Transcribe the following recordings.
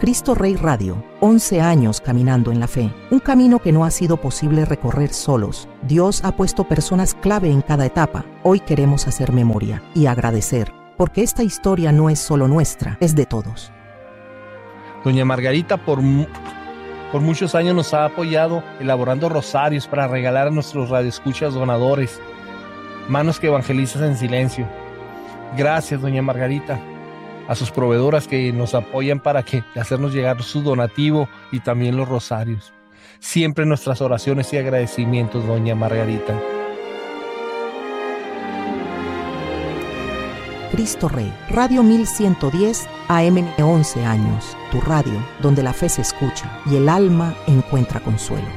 Cristo Rey Radio, 11 años caminando en la fe, un camino que no ha sido posible recorrer solos. Dios ha puesto personas clave en cada etapa. Hoy queremos hacer memoria y agradecer, porque esta historia no es solo nuestra, es de todos. Doña Margarita por muchos años nos ha apoyado elaborando rosarios para regalar a nuestros radioescuchas donadores, manos que evangelizan en silencio. Gracias, doña Margarita, a sus proveedoras que nos apoyan para hacernos llegar su donativo y también los rosarios. Siempre nuestras oraciones y agradecimientos, doña Margarita. Cristo Rey, Radio 1110 AM, 11 años, tu radio, donde la fe se escucha y el alma encuentra consuelo.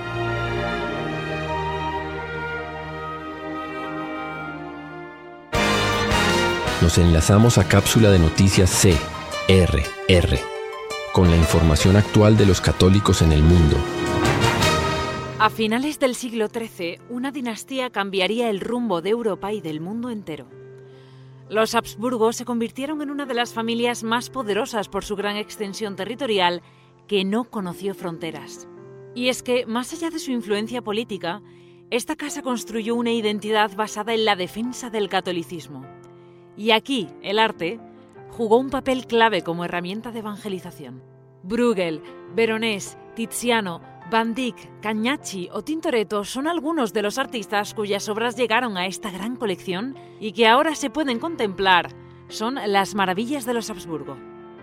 Nos enlazamos a cápsula de noticias CRR, con la información actual de los católicos en el mundo. A finales del siglo XIII, una dinastía cambiaría el rumbo de Europa y del mundo entero. Los Habsburgo se convirtieron en una de las familias más poderosas por su gran extensión territorial que no conoció fronteras. Y es que, más allá de su influencia política, esta casa construyó una identidad basada en la defensa del catolicismo. Y aquí, el arte, jugó un papel clave como herramienta de evangelización. Bruegel, Veronese, Tiziano, Van Dyck, Cagnacci o Tintoretto son algunos de los artistas cuyas obras llegaron a esta gran colección y que ahora se pueden contemplar. Son las maravillas de los Habsburgo.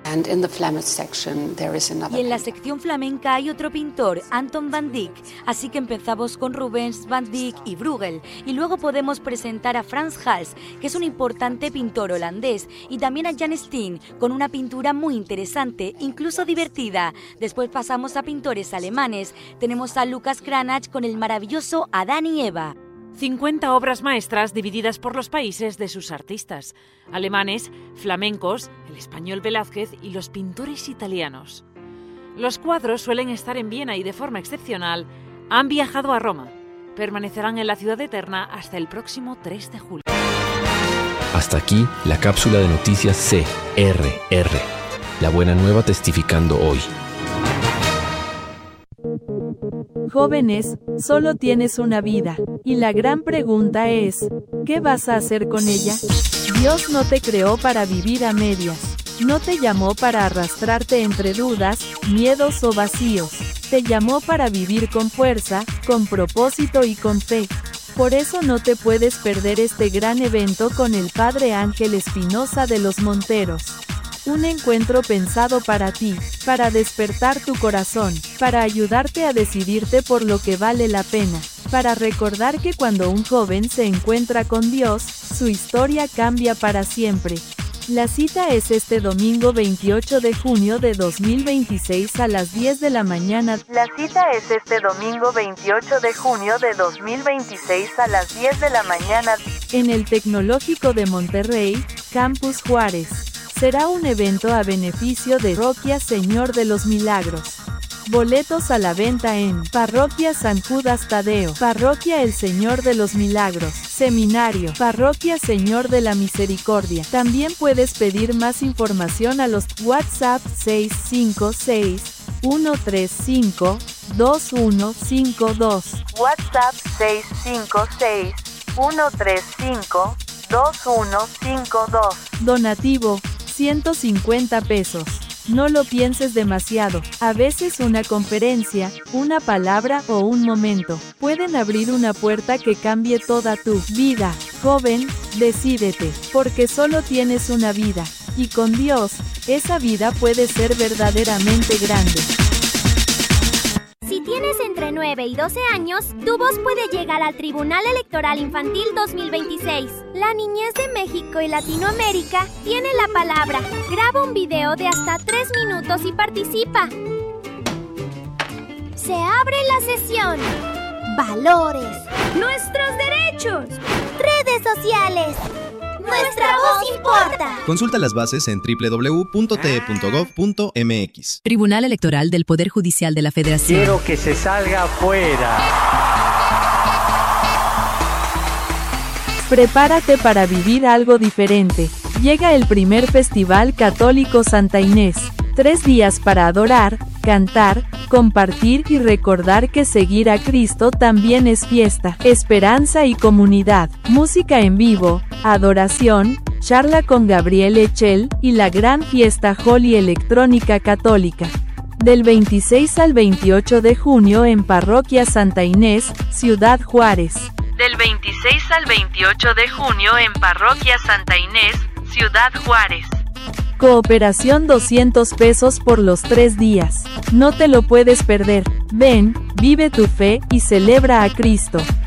Y en la sección flamenca hay otro pintor, Anton van Dyck, así que empezamos con Rubens, Van Dyck y Bruegel, y luego podemos presentar a Frans Hals, que es un importante pintor holandés, y también a Jan Steen, con una pintura muy interesante, incluso divertida. Después pasamos a pintores alemanes, tenemos a Lucas Cranach con el maravilloso Adán y Eva. 50 obras maestras divididas por los países de sus artistas, alemanes, flamencos, el español Velázquez y los pintores italianos. Los cuadros suelen estar en Viena y de forma excepcional han viajado a Roma. Permanecerán en la ciudad eterna hasta el próximo 3 de julio. Hasta aquí la cápsula de noticias CRR. La buena nueva testificando hoy. Jóvenes, solo tienes una vida, y la gran pregunta es, ¿qué vas a hacer con ella? Dios no te creó para vivir a medias, no te llamó para arrastrarte entre dudas, miedos o vacíos, te llamó para vivir con fuerza, con propósito y con fe. Por eso no te puedes perder este gran evento con el Padre Ángel Espinosa de los Monteros. Un encuentro pensado para ti, para despertar tu corazón, para ayudarte a decidirte por lo que vale la pena, para recordar que cuando un joven se encuentra con Dios, su historia cambia para siempre. La cita es este domingo 28 de junio de 2026 a las 10 de la mañana. La cita es este domingo 28 de junio de 2026 a las 10 de la mañana en el Tecnológico de Monterrey, Campus Juárez. Será un evento a beneficio de Parroquia Señor de los Milagros. Boletos a la venta en Parroquia San Judas Tadeo, Parroquia El Señor de los Milagros, Seminario, Parroquia Señor de la Misericordia. También puedes pedir más información a los WhatsApp 656-135-2152. WhatsApp 656-135-2152. Donativo 150 pesos. No lo pienses demasiado. A veces una conferencia, una palabra o un momento pueden abrir una puerta que cambie toda tu vida. Joven, decídete, porque solo tienes una vida, y con Dios, esa vida puede ser verdaderamente grande. Si tienes entre 9 y 12 años, tu voz puede llegar al Tribunal Electoral Infantil 2026. La niñez de México y Latinoamérica tiene la palabra. Graba un video de hasta 3 minutos y participa. Se abre la sesión. Valores. Nuestros derechos. Redes sociales. Nuestra voz importa. Consulta las bases en www.te.gov.mx. Tribunal Electoral del Poder Judicial de la Federación. Quiero que se salga afuera. Prepárate para vivir algo diferente. Llega el primer Festival Católico Santa Inés. 3 días para adorar, cantar, compartir y recordar que seguir a Cristo también es fiesta, esperanza y comunidad, música en vivo, adoración, charla con Gabriel Echel y la gran fiesta Holy Electrónica Católica. Del 26 al 28 de junio en Parroquia Santa Inés, Ciudad Juárez. Del 26 al 28 de junio en Parroquia Santa Inés, Ciudad Juárez. Cooperación 200 pesos por los 3 días. No te lo puedes perder. Ven, vive tu fe y celebra a Cristo.